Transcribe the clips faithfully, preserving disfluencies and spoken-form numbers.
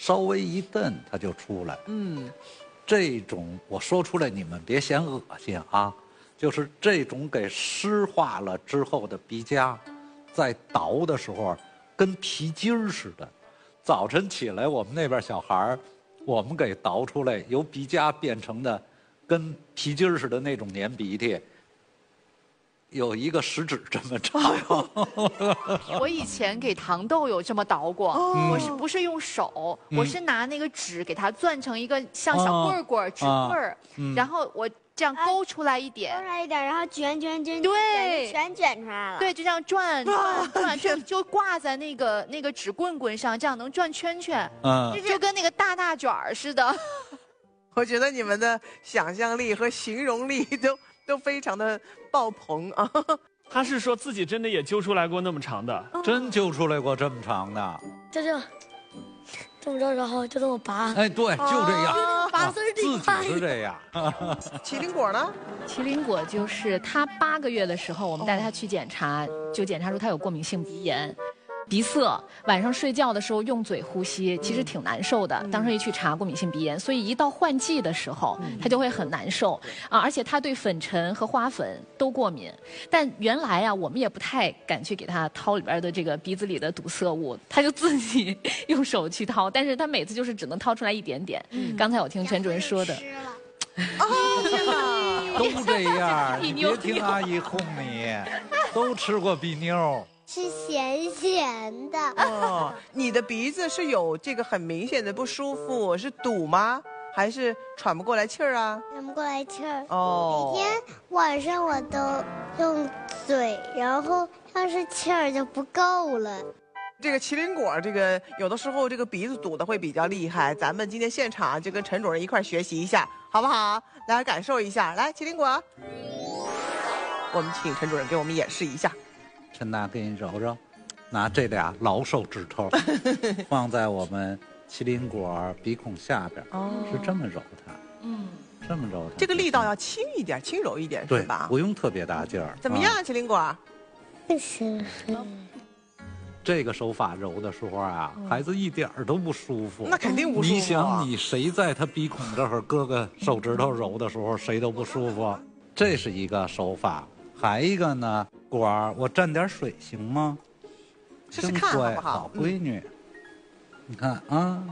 稍微一蹬它就出来。嗯，这种我说出来你们别嫌恶心啊，就是这种给湿化了之后的鼻夹，在捣的时候跟皮筋儿似的。早晨起来，我们那边小孩儿，我们给捣出来由鼻夹变成的跟皮筋儿似的那种粘鼻涕，有一个食指这么长。 我以前给糖豆有这么捣过， 哦我是不是用手？嗯、我是拿那个纸给它攥成一个像小棍棍儿、纸棍儿，嗯、然后我这样勾出来一点， 勾出来一点，然后卷卷卷， 对， 全卷出来了。 对，就这样转转转，就就挂在那个那个纸棍棍上，这样能转圈圈，嗯，就跟那个大大卷儿似的。 我觉得你们的想象力和形容力都都非常的爆棚啊！ 他是说自己真的也揪出来过那么长的， 真揪出来过这么长的， 就这，这么着，然后就这么拔。 哎，对，就这样， 拔丝儿自己是这样。 麒麟果呢？ 麒麟果就是他八个月的时候，我们带他去检查，就检查出他有过敏性鼻炎。鼻塞，晚上睡觉的时候用嘴呼吸，其实挺难受的。嗯、当时一去查过敏性鼻炎，所以一到换季的时候，嗯、他就会很难受啊。而且他对粉尘和花粉都过敏。但原来啊，我们也不太敢去给他掏里边的这个鼻子里的堵塞物，他就自己用手去掏。但是他每次就是只能掏出来一点点。嗯、刚才我听陈主任说的。 哦，天哪， 都这样，你别听阿姨哄你，都吃过鼻妞。 是咸咸的哦，你的鼻子是有这个很明显的不舒服，是堵吗？还是喘不过来气儿啊？ 喘不过来气儿。 哦， 每天晚上我都用嘴，然后要是气儿就不够了。 这个麒麟果，这个有的时候这个鼻子堵得会比较厉害，咱们今天现场就跟陈主任一块学习一下，好不好？来感受一下，来麒麟果，我们请陈主任给我们演示一下。 陈大给你揉揉，拿这俩老手指头放在我们麒麟果鼻孔下边，哦，是这么揉它，嗯，这么揉它。 这个力道要轻一点，轻柔一点，是吧？ 不用特别大劲儿。 怎么样，麒麟果？ 不行。 这个手法揉的时候啊，孩子一点儿都不舒服。 那肯定不舒服。 你想，你谁在他鼻孔这儿搁个手指头揉的时候，谁都不舒服。这是一个手法，还一个呢。果儿，我蘸点水行吗？ 试试看好不好？ 好闺女，嗯、你看啊，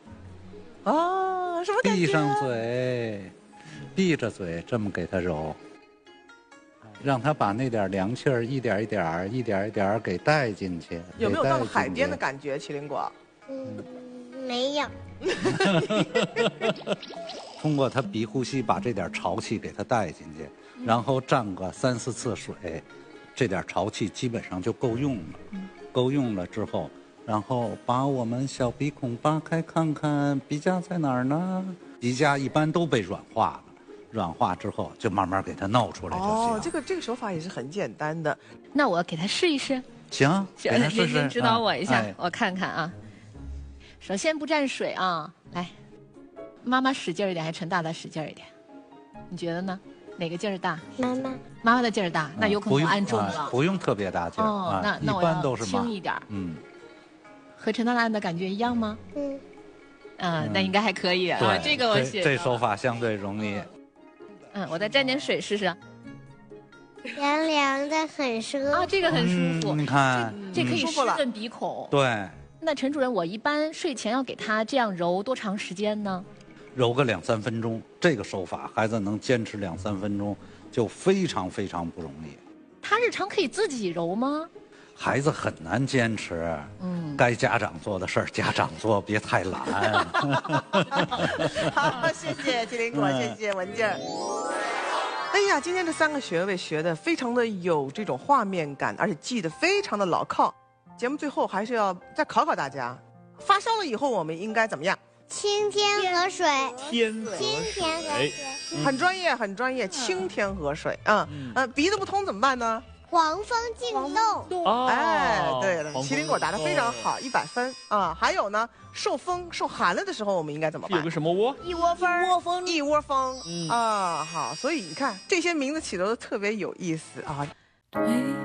啊，什么感觉？ 闭上嘴，闭着嘴，这么给他揉，让他把那点凉气儿一点一点、一点一点给带进去。 有没有到海边的感觉，麒麟果？ 嗯，没有。 通过他鼻呼吸，把这点潮气给他带进去，然后蘸个三四次水。这点潮气基本上就够用了，嗯、够用了之后，然后把我们小鼻孔扒开看看，鼻夹在哪儿呢？鼻夹一般都被软化了，软化之后就慢慢给它弄出来就行。 哦，这个这个手法也是很简单的。 那我给他试一试。 行，给他试试。 您指导我一下， 哎、 我看看啊。首先不蘸水啊，来，妈妈使劲一点，还是陈大大使劲一点？你觉得呢？哪个劲儿大？ 妈妈， 妈妈的劲儿大，那有可能我按重了。 啊、不用特别大劲儿。 哦，那那我要轻一点。 嗯， 和陈大大的感觉一样吗？嗯。嗯，那应该还可以啊。 对， 这个我写。 这手法相对容易。 嗯，我再蘸点水试试。 凉凉的，很舒服。 啊，这个很舒服。 你看， 这可以湿润鼻孔。 对。 那陈主任，我一般睡前要给他这样揉多长时间呢？ 揉个两三分钟，这个手法孩子能坚持两三分钟，就非常非常不容易。 他日常可以自己揉吗？ 孩子很难坚持，嗯，该家长做的事儿家长做，别太懒。 好，谢谢麒麟果，谢谢文静儿。哎呀，今天这三个穴位学的非常的有这种画面感，而且记得非常的牢靠。节目最后还是要再考考大家，发烧了以后我们应该怎么样？ 清天河水， 天河清天河水， 很专业，很专业。清天河水啊，嗯，呃，鼻子不通怎么办呢？ 黄风进洞。 哦， 哎，对了，麒麟果答得非常好，一百分啊。还有呢，受风受寒了的时候，我们应该怎么办？ 有个什么窝？ 一窝蜂， 一窝蜂，一窝蜂。嗯啊，好，所以你看这些名字起的都特别有意思啊。